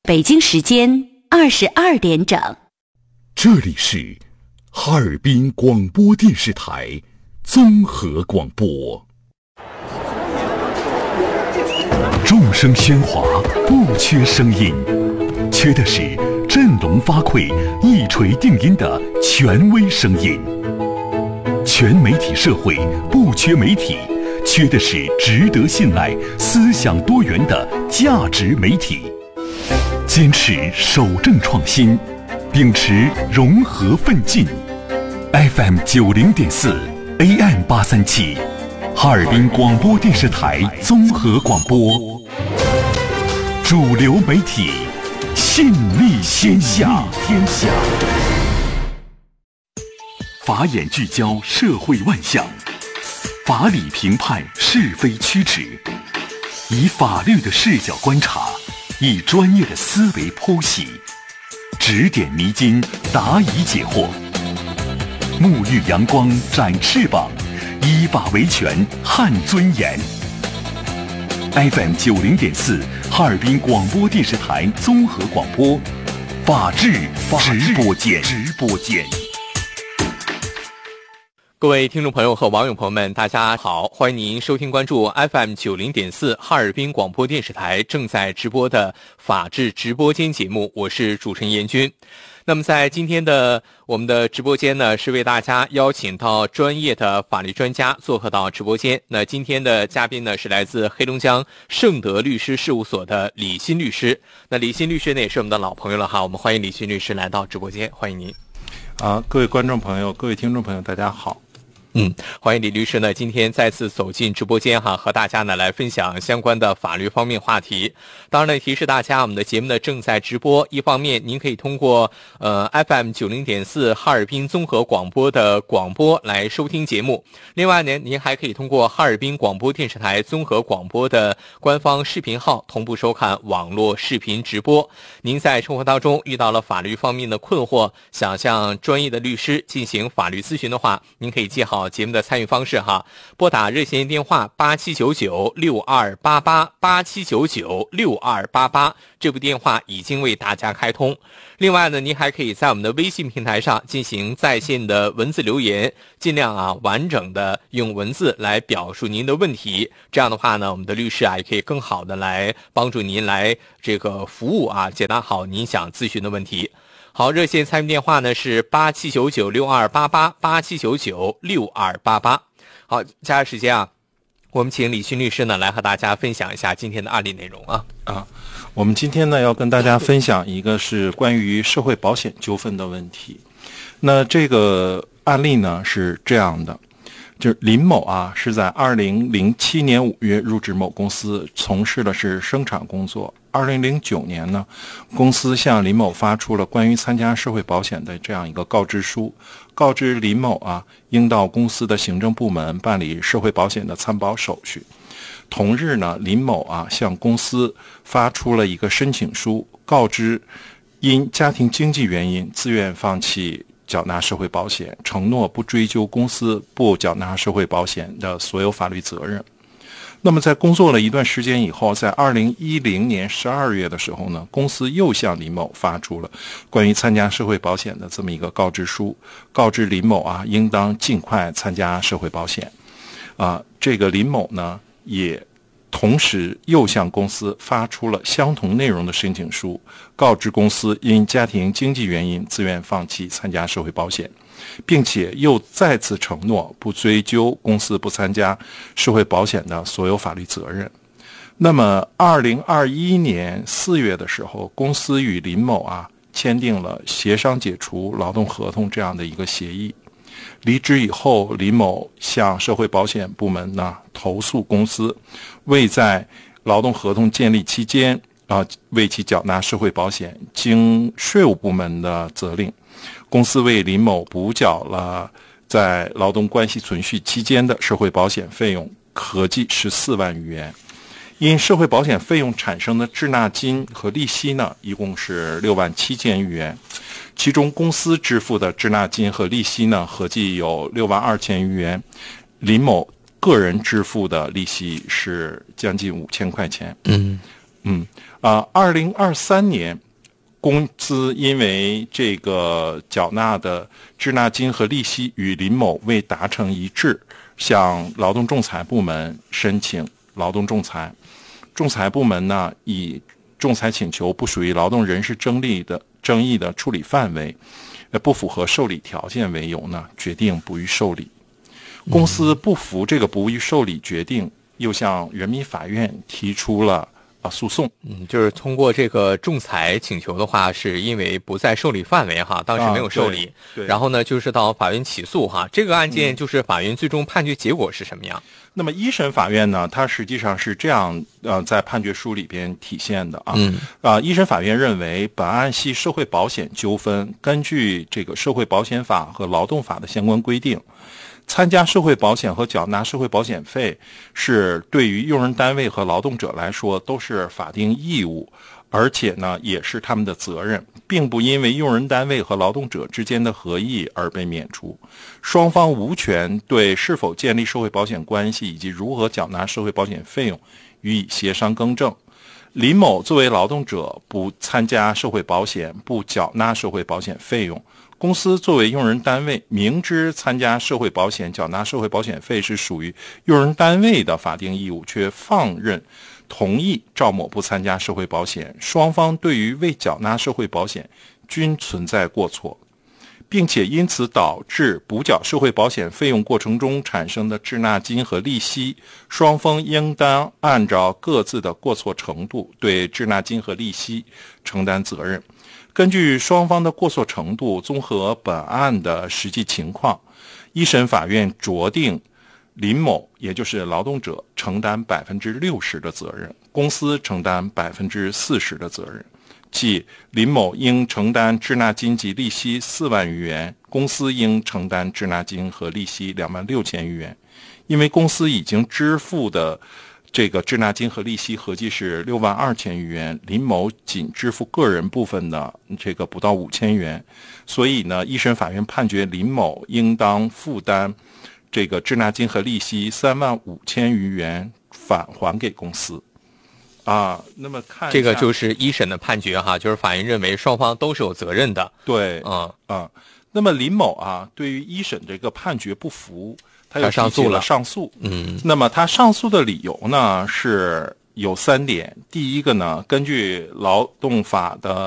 北京时间22点整。 这里是哈尔滨广播电视台综合广播。众声喧哗，不缺声音，缺的是振聋发聩、一锤定音的权威声音。全媒体社会不缺媒体，缺的是值得信赖、思想多元的价值媒体。坚持守正创新，秉持融合奋进。FM 90.4 AM 837，哈尔滨广播电视台综合广播，主流媒体，信力天下。法眼聚焦社会万象，法理评判是非曲直，以法律的视角观察，以专业的思维剖析，指点迷津，答疑解惑。沐浴阳光，展翅膀，依法维权，撼尊严。FM 90.4，哈尔滨广播电视台综合广播，法治直播间。 各位听众朋友和网友朋友们，大家好，欢迎您收听关注 FM 90.4哈尔滨广播电视台正在直播的法治直播间节目，我是主持人严军。那么在今天的我们的直播间呢，是为大家邀请到专业的法律专家做客到直播间。那今天的嘉宾呢，是来自黑龙江盛德律师事务所的李欣律师。那李欣律师呢，也是我们的老朋友了哈，我们欢迎李欣律师来到直播间，欢迎您。 各位观众朋友，各位听众朋友，大家好。 欢迎李律师呢，今天再次走进直播间哈，和大家呢来分享相关的法律方面话题。当然呢，提示大家，我们的节目呢正在直播，一方面您可以通过FM 90.4哈尔滨综合广播的广播来收听节目，另外呢，您还可以通过哈尔滨广播电视台综合广播的官方视频号同步收看网络视频直播。您在生活当中遇到了法律方面的困惑，想向专业的律师进行法律咨询的话，您可以记好节目的参与方式哈，拨打热线电话8799-6288，8799-6288，这部电话已经为大家开通。另外呢，您还可以在我们的微信平台上进行在线的文字留言，尽量完整的用文字来表述您的问题，这样的话呢，我们的律师也可以更好的来帮助您来这个服务解答好您想咨询的问题。好，热线参与电话呢是8799-6288，8799-6288。好，接下来时间我们请李欣律师呢来和大家分享一下今天的案例内容我们今天呢要跟大家分享一个是关于社会保险纠纷的问题。那这个案例呢是这样的，就是林某是在2007年5月入职某公司，从事的是生产工作。2009年呢，公司向林某发出了关于参加社会保险的这样一个告知书，告知林某应到公司的行政部门办理社会保险的参保手续。同日呢，林某向公司发出了一个申请书，告知因家庭经济原因自愿放弃缴纳社会保险，承诺不追究公司不缴纳社会保险的所有法律责任。那么在工作了一段时间以后，在2010年12月的时候呢，公司又向林某发出了关于参加社会保险的这么一个告知书，告知林某应当尽快参加社会保险。这个林某呢也同时又向公司发出了相同内容的申请书，告知公司因家庭经济原因自愿放弃参加社会保险，并且又再次承诺不追究公司不参加社会保险的所有法律责任。那么2021年4月的时候，公司与林某签订了协商解除劳动合同这样的一个协议。离职以后，林某向社会保险部门投诉公司未在劳动合同建立期间为其缴纳社会保险，经税务部门的责令，公司为林某补缴了在劳动关系存续期间的社会保险费用，合计14万余元。因社会保险费用产生的滞纳金和利息呢，一共是6万7千余元，其中公司支付的滞纳金和利息呢，合计有6万2千余元，林某个人支付的利息是将近5000块钱。 2023年，公司因为这个缴纳的滞纳金和利息与林某未达成一致，向劳动仲裁部门申请劳动仲裁。仲裁部门呢，以仲裁请求不属于劳动人事争议的处理范围，不符合受理条件为由呢，决定不予受理。公司不服这个不予受理决定，又向人民法院提出了诉讼。 就是通过这个仲裁请求的话，是因为不在受理范围哈，当时没有受理， 对， 然后呢就是到法院起诉哈。这个案件就是法院最终判决结果是什么样？ 那么一审法院呢，它实际上是这样在判决书里边体现的一审法院认为本案系社会保险纠纷，根据这个社会保险法和劳动法的相关规定，参加社会保险和缴纳社会保险费是对于用人单位和劳动者来说都是法定义务，而且呢也是他们的责任，并不因为用人单位和劳动者之间的合意而被免除。双方无权对是否建立社会保险关系以及如何缴纳社会保险费用予以协商更正。林某作为劳动者不参加社会保险，不缴纳社会保险费用，公司作为用人单位明知参加社会保险、缴纳社会保险费是属于用人单位的法定义务，却放任同意赵某不参加社会保险，双方对于未缴纳社会保险均存在过错，并且因此导致补缴社会保险费用过程中产生的滞纳金和利息，双方应当按照各自的过错程度对滞纳金和利息承担责任。根据双方的过错程度，综合本案的实际情况，一审法院酌定林某，也就是劳动者承担60%的责任，公司承担40%的责任。即林某应承担滞纳金及利息4万余元，公司应承担滞纳金和利息26000余元。因为公司已经支付的这个滞纳金和利息合计是62000余元，林某仅支付个人部分的这个不到5000元，所以呢，一审法院判决林某应当负担这个滞纳金和利息35000余元返还给公司。那么看这个就是一审的判决哈，就是法院认为双方都是有责任的。 对，那么林某对于一审这个判决不服，他又提起了上诉。那么他上诉的理由呢是有3点。第一个呢，根据劳动法的